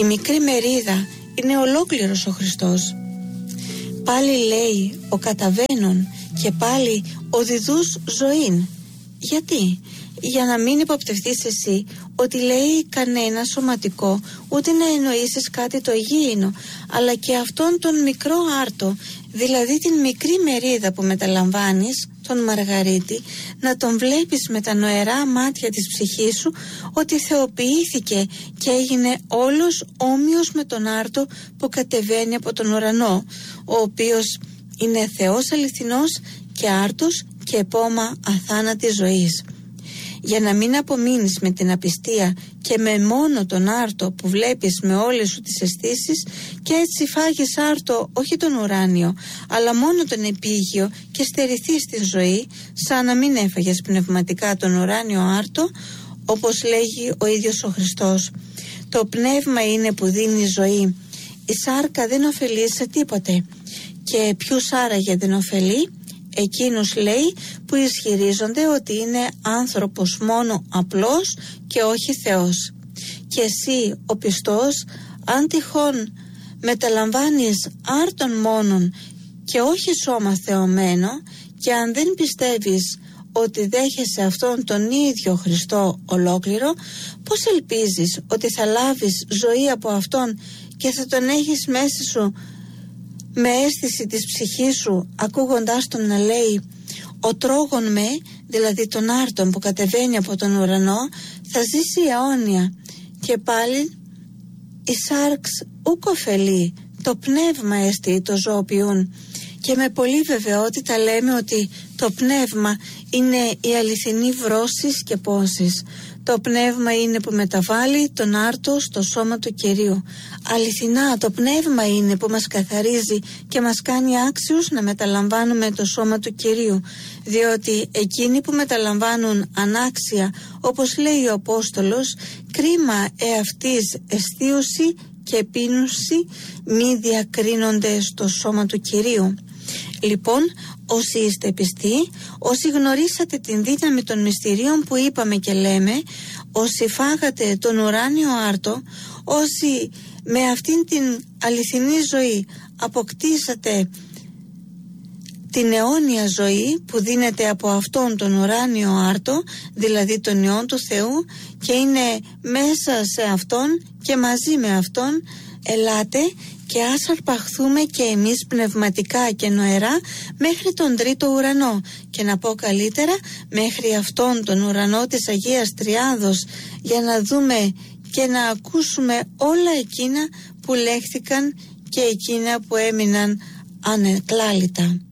Η μικρή μερίδα είναι ολόκληρος ο Χριστός. Πάλι λέει ο καταβαίνων και πάλι ο διδούς ζωήν. Γιατί? Για να μην υποπτευθείς εσύ ότι λέει κανένα σωματικό, ούτε να εννοήσεις κάτι το υγιεινό, αλλά και αυτόν τον μικρό άρτο, δηλαδή την μικρή μερίδα που μεταλαμβάνεις, τον Μαργαρίτη, να τον βλέπεις με τα νοερά μάτια της ψυχής σου ότι θεοποιήθηκε και έγινε όλος όμοιος με τον άρτο που κατεβαίνει από τον ουρανό, ο οποίος είναι Θεός αληθινός και άρτος και επώμα αθάνατης ζωής. Για να μην απομείνεις με την απιστία και με μόνο τον άρτο που βλέπεις με όλες σου τις αισθήσεις και έτσι φάγεις άρτο όχι τον ουράνιο αλλά μόνο τον επίγειο και στερηθείς την ζωή, σαν να μην έφαγες πνευματικά τον ουράνιο άρτο, όπως λέγει ο ίδιος ο Χριστός. Το πνεύμα είναι που δίνει ζωή, η σάρκα δεν ωφελεί σε τίποτε. Και ποιους άραγε δεν ωφελεί? Εκείνους, λέει, που ισχυρίζονται ότι είναι άνθρωπος μόνο απλός και όχι Θεός. Και εσύ ο πιστός, αν τυχόν μεταλαμβάνεις άρτον μόνον και όχι σώμα θεωμένο, και αν δεν πιστεύεις ότι δέχεσαι αυτόν τον ίδιο Χριστό ολόκληρο, πώς ελπίζεις ότι θα λάβεις ζωή από αυτόν και θα τον έχεις μέσα σου με αίσθηση της ψυχής σου, ακούγοντάς τον να λέει «Ο τρόγων με», δηλαδή τον άρτον που κατεβαίνει από τον ουρανό, θα ζήσει αιώνια. Και πάλι η σάρξ ουκ ωφελεί, το πνεύμα έστι το ζωοποιούν. Και με πολύ βεβαιότητα λέμε ότι το πνεύμα είναι η αληθινή βρώσης και πόσης. Το πνεύμα είναι που μεταβάλλει τον άρτο στο σώμα του Κυρίου. Αληθινά το πνεύμα είναι που μας καθαρίζει και μας κάνει άξιους να μεταλαμβάνουμε το σώμα του Κυρίου. Διότι εκείνοι που μεταλαμβάνουν ανάξια, όπως λέει ο Απόστολος, κρίμα εαυτής αισθίωση και πίνουση μη διακρίνονται στο σώμα του Κυρίου. Λοιπόν, όσοι είστε πιστοί, όσοι γνωρίσατε την δύναμη των μυστηρίων που είπαμε και λέμε, όσοι φάγατε τον ουράνιο άρτο, όσοι με αυτήν την αληθινή ζωή αποκτήσατε την αιώνια ζωή που δίνεται από αυτόν τον ουράνιο άρτο, δηλαδή τον Υιόν του Θεού, και είναι μέσα σε αυτόν και μαζί με αυτόν, ελάτε και ας αρπαχθούμε και εμείς πνευματικά και νοερά μέχρι τον τρίτο ουρανό, και να πω καλύτερα μέχρι αυτόν τον ουρανό της Αγίας Τριάδος, για να δούμε και να ακούσουμε όλα εκείνα που λέχθηκαν και εκείνα που έμειναν ανεκλάλητα.